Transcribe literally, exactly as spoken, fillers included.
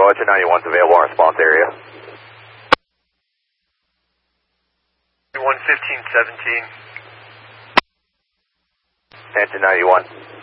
Engine ninety-one is available in response area. one fifteen seventeen. Engine ninety-one.